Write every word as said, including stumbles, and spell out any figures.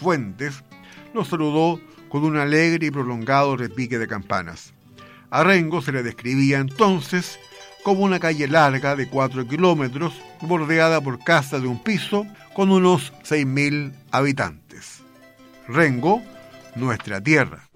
fuentes, nos saludó con un alegre y prolongado repique de campanas. A Rengo se le describía entonces como una calle larga de cuatro kilómetros, bordeada por casas de un piso, con unos seis mil habitantes. Rengo, nuestra tierra.